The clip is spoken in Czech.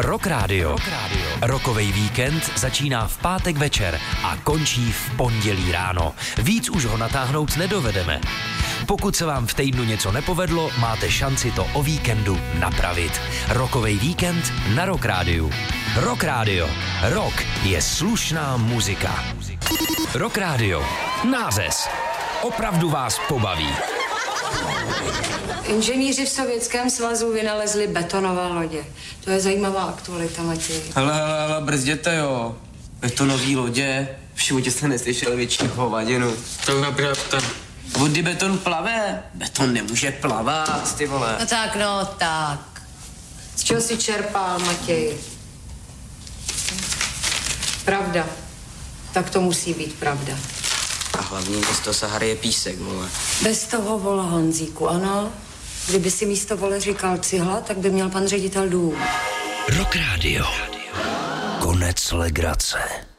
Rock Radio. Rockovej víkend začíná v pátek večer a končí v pondělí ráno. Víc už ho natáhnout nedovedeme. Pokud se vám v týdnu něco nepovedlo, máte šanci to o víkendu napravit. Rockovej víkend na Rock Radio. Rock Radio. Rock je slušná muzika. Rock Radio. Nářez. Opravdu vás pobaví. Inženýři v Sovětském svazu vynalezli betonové lodě. To je zajímavá aktualita, Matěj. Hele, brzděte, jo. Betonové lodě. V životě jste neslyšel větší hovadinu. To je pravda. Kdy beton plave? Beton nemůže plavat, ty vole. No tak. Z čeho si čerpal, Matěj? Pravda. Tak to musí být pravda. A hlavně bez toho Sahary je písek, vole. Bez toho, vole, Honzíku, ano. Kdyby si místo, vole, říkal cihla, tak by měl pan ředitel dům. Rock Radio. Konec legrace.